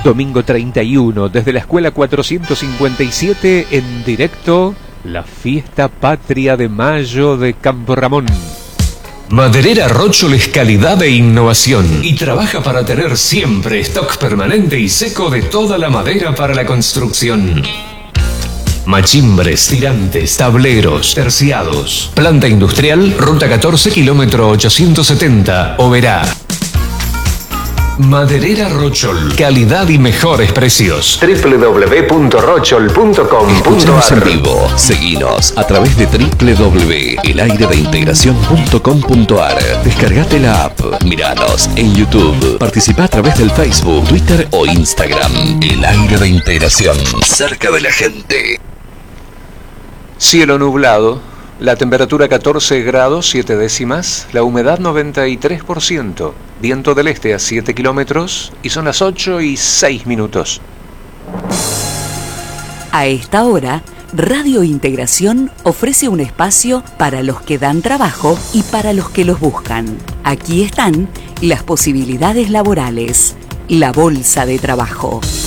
Domingo 31, desde la Escuela 457, en directo, la Fiesta Patria de Mayo de Campo Ramón. Maderera Rochol es calidad e innovación y trabaja para tener siempre stock permanente y seco de toda la madera para la construcción. Machimbres, tirantes, tableros, terciados. Planta industrial, ruta 14, kilómetro 870, Oberá. Maderera Rochol, calidad y mejores precios. www.rochol.com.ar. Escúchanos en vivo, seguinos a través de www.elayredeintegracion.com.ar. Descargate la app, miranos en YouTube, participa a través del Facebook, Twitter o Instagram. El Aire de Integración, cerca de la gente. Cielo nublado, la temperatura 14 grados 7 décimas, la humedad 93%, viento del este a 7 kilómetros y son las 8:06. A esta hora, Radio Integración ofrece un espacio para los que dan trabajo y para los que los buscan. Aquí están las posibilidades laborales, la bolsa de trabajo.